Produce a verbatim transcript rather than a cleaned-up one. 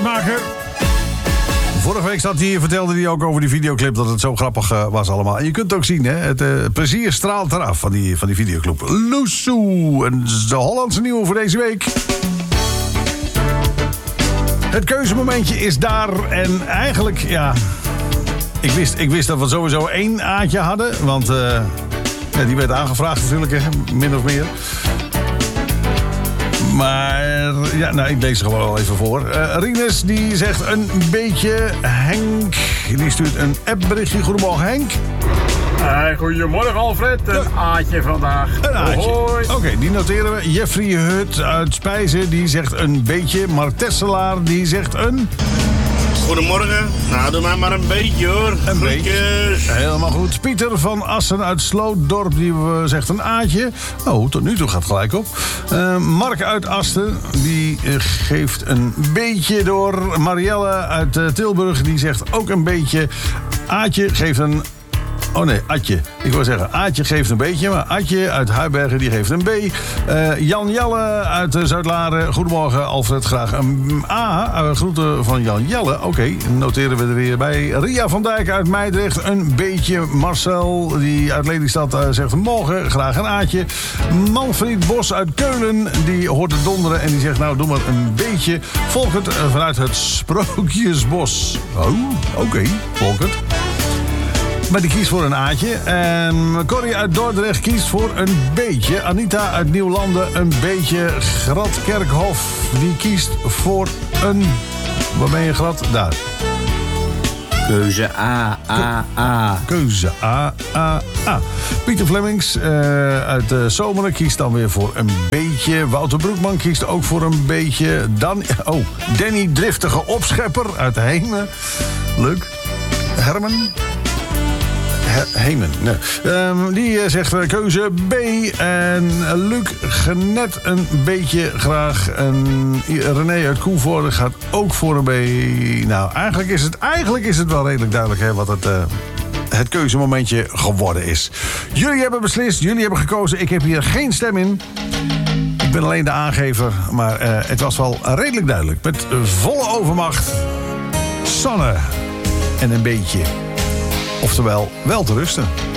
uitmaker. Vorige week zat hij, vertelde hij ook over die videoclip dat het zo grappig uh, was allemaal. En je kunt het ook zien, hè? Het uh, plezier straalt eraf van die, van die videoclip. Loesoe, en de Hollandse nieuwe voor deze week. Het keuzemomentje is daar en eigenlijk, ja... Ik wist, ik wist dat we sowieso één Aatje hadden, want uh, ja, die werd aangevraagd natuurlijk, hè, min of meer. Maar ja, nou, ik lees ze gewoon wel even voor. Uh, Rines die zegt een beetje. Henk die stuurt een appberichtje. Goedemorgen Henk. Hey, goedemorgen Alfred, een ja. Aatje vandaag. Een Aatje. Oké, Okay, die noteren we. Jeffrey Hut uit Spijzen die zegt een beetje. Mark Tesselaar die zegt een... Goedemorgen. Nou, doe mij maar een beetje hoor. Een beetje. Groetjes. Helemaal goed. Pieter van Assen uit Slootdorp die uh, zegt een Aatje. Oh, tot nu toe gaat gelijk op. Uh, Mark uit Asten die uh, geeft een beetje door. Marielle uit uh, Tilburg die zegt ook een beetje. Aatje geeft een... Oh nee, Atje. Ik wil zeggen, Aatje geeft een beetje, maar Atje uit Huibergen die geeft een B. Uh, Jan Jelle uit uh, Zuid-Laren. Goedemorgen, Alfred. Graag een A. Uh, groeten van Jan Jelle. Oké, okay, noteren we er weer bij. Ria van Dijk uit Meidrecht. Een beetje. Marcel, die uit Lelystad, uh, zegt morgen. Graag een Aatje. Manfried Bos uit Keulen, die hoort het donderen en die zegt, nou, doe maar een beetje. Volkert uh, vanuit het Sprookjesbos. Oh, oké, okay, Volkert. Maar die kiest voor een Aatje. En Corrie uit Dordrecht kiest voor een beetje. Anita uit Nieuwlanden een beetje. Grad Kerkhof die kiest voor een... Waar ben je, Grad? Daar. Keuze A, A, A. Keuze A, A, A. Pieter Flemings uh, uit uh, Zomeren kiest dan weer voor een beetje. Wouter Broekman kiest ook voor een beetje. Dan, oh, Danny Driftige Opschepper uit Hemen. Leuk. Herman... Hemen, nee. Um, die uh, zegt uh, keuze B. En uh, Luc Genet een beetje graag. En René uit Koevoorde gaat ook voor een B. Nou, eigenlijk is het, eigenlijk is het wel redelijk duidelijk hè, wat het, uh, het keuzemomentje geworden is. Jullie hebben beslist, jullie hebben gekozen. Ik heb hier geen stem in. Ik ben alleen de aangever. Maar uh, het was wel redelijk duidelijk. Met volle overmacht. Sanne. En een beetje. Oftewel, wel te rusten.